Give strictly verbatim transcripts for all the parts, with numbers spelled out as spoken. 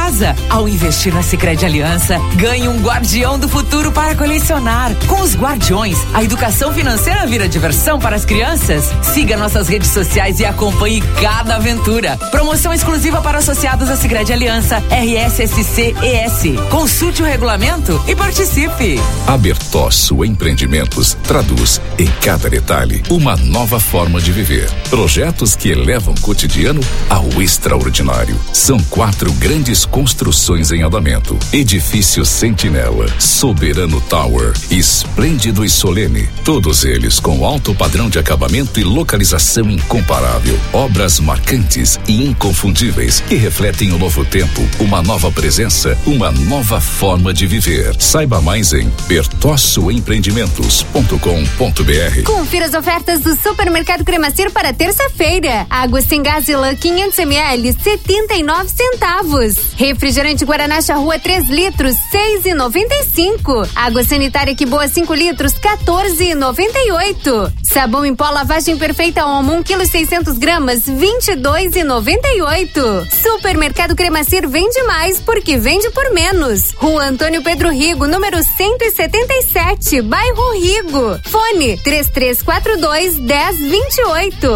casa. Ao investir na Sicredi Aliança, ganhe um guardião do futuro para colecionar. Com os guardiões, a educação financeira vira diversão para as crianças. Siga nossas redes sociais e acompanhe cada aventura. Promoção exclusiva para associados à Sicredi Aliança, R S S C E S. Consulte o regulamento e participe. A Bertosso Empreendimentos traduz em cada detalhe uma nova forma de viver. Projetos que elevam o cotidiano ao extraordinário. São quatro grandes construções em andamento. Edifício Sentinela, Soberano Tower, Esplêndido e Solene. Todos eles com alto padrão de acabamento e localização incomparável. Obras marcantes e inconfundíveis que refletem o novo tempo, uma nova presença, uma nova forma de viver. Saiba mais em bertosso empreendimentos ponto com ponto b r. Confira as ofertas do Supermercado Cremacir para terça-feira. Água sem gás Elan quinhentos mililitros, setenta e nove centavos. Refrigerante Guaraná Charrua três litros, seis e noventa e cinco. Água sanitária Que Boa cinco litros, quatorze e noventa e oito. Sabão em pó lavagem perfeita Omo um quilo e seiscentos gramas, vinte e dois e noventa e oito. Supermercado Cremacir vende mais porque vende por menos. Rua Antônio Pedro Rigo, número cento e setenta e sete, bairro Rigo. Fone três três quatro dois, dez vinte e oito.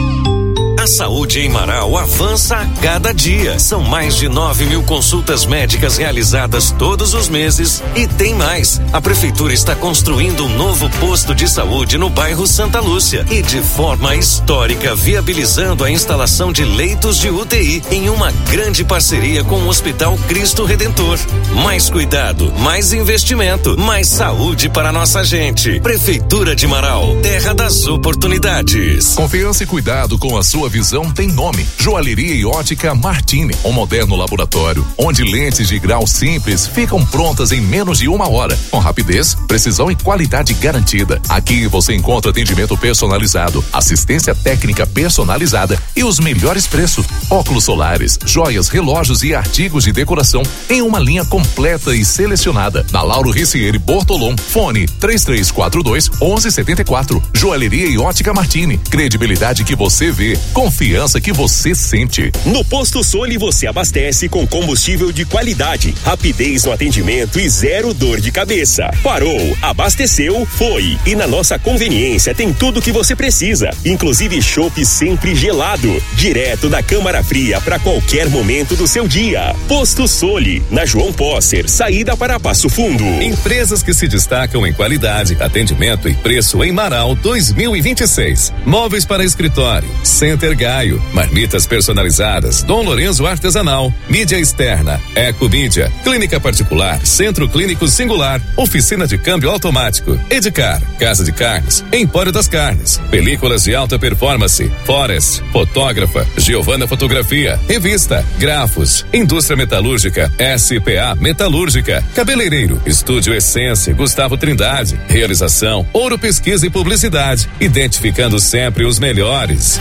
A saúde em Marau avança a cada dia. São mais de nove mil consultas médicas realizadas todos os meses e tem mais. A prefeitura está construindo um novo posto de saúde no bairro Santa Lúcia e de forma histórica viabilizando a instalação de leitos de U T I em uma grande parceria com o Hospital Cristo Redentor. Mais cuidado, mais investimento, mais saúde para nossa gente. Prefeitura de Marau, terra das oportunidades. Confiança e cuidado com a sua visão tem nome. Joalheria e Ótica Martini, um moderno laboratório onde lentes de grau simples ficam prontas em menos de uma hora, com rapidez, precisão e qualidade garantida. Aqui você encontra atendimento personalizado, assistência técnica personalizada e os melhores preços. Óculos solares, joias, relógios e artigos de decoração em uma linha completa e selecionada. Na Lauro Ricieri Bortolom, fone três três quatro dois, onze setenta e quatro. Joalheria e Ótica Martini, credibilidade que você vê, confiança que você sente. No Posto Soli você abastece com combustível de qualidade, rapidez no atendimento e zero dor de cabeça. Parou, abasteceu, foi. E na nossa conveniência tem tudo que você precisa, inclusive chopp sempre gelado, direto da câmara fria para qualquer momento do seu dia. Posto Soli, na João Posser, saída para Passo Fundo. Empresas que se destacam em qualidade, atendimento e preço em Marau dois mil e vinte e seis. Móveis para escritório, Center Gaio, marmitas personalizadas, Dom Lorenzo Artesanal, mídia externa, Eco Mídia, clínica particular, Centro Clínico Singular, oficina de câmbio automático, Edicar, Casa de Carnes, Empório das Carnes, películas de alta performance, Forest, fotógrafa, Giovana Fotografia, revista, Grafos, indústria metalúrgica, S P A Metalúrgica, cabeleireiro, Estúdio Essência, Gustavo Trindade, realização, Ouro Pesquisa e Publicidade, identificando sempre os melhores.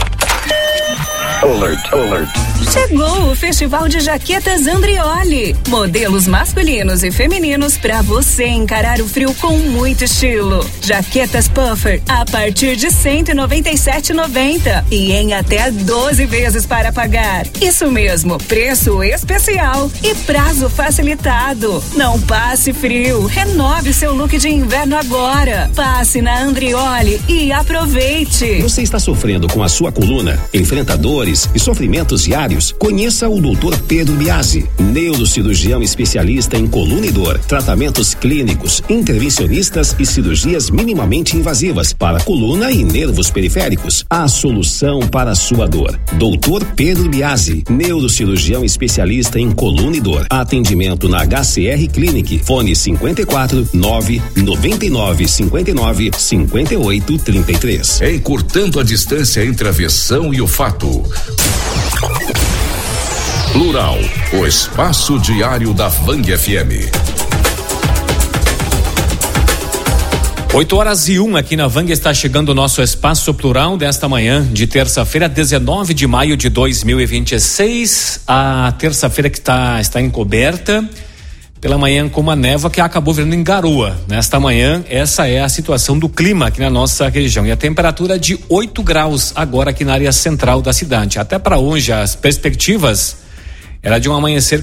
Alert, alert. Chegou o Festival de Jaquetas Andrioli. Modelos masculinos e femininos para você encarar o frio com muito estilo. Jaquetas puffer a partir de cento e noventa e sete reais e noventa centavos e em até doze vezes para pagar. Isso mesmo, preço especial e prazo facilitado. Não passe frio, renove seu look de inverno agora. Passe na Andrioli e aproveite. Você está sofrendo com a sua coluna? Enfrenta dores e sofrimentos diários? Conheça o doutor Pedro Biasi, neurocirurgião especialista em coluna e dor, tratamentos clínicos, intervencionistas e cirurgias minimamente invasivas para coluna e nervos periféricos. A solução para a sua dor. doutor Pedro Biasi, neurocirurgião especialista em coluna e dor. Atendimento na H C R Clinic. Fone cinquenta e quatro, nove, noventa e nove, cinquenta e nove, cinquenta e oito, trinta e três. Encurtando a distância entre a versão e o fato. Plural, o espaço diário da Vang F M. oito horas e um aqui na Vang está chegando o nosso espaço plural desta manhã de terça-feira, dezenove de maio de dois mil e vinte e seis. A terça-feira que tá, está encoberta pela manhã com uma névoa que acabou virando em garoa. Nesta manhã, essa é a situação do clima aqui na nossa região. E a temperatura de oito graus agora aqui na área central da cidade. Até para hoje, as perspectivas era de um amanhecer